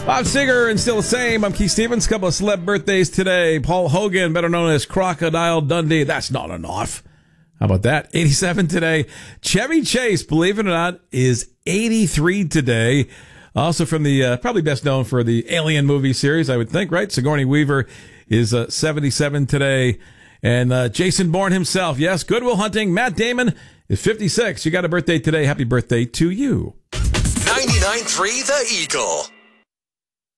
Bob Seger and still the same. I'm Keith Stevens. Couple of celeb birthdays today. Paul Hogan, better known as Crocodile Dundee. That's not enough. How about that? 87 today. Chevy Chase, believe it or not, is 83 today. Also from the, probably best known for the Alien movie series, I would think, right? Sigourney Weaver is 77 today. And Jason Bourne himself, yes, Good Will Hunting, Matt Damon is 56. You got a birthday today. Happy birthday to you. 99.3 The Eagle.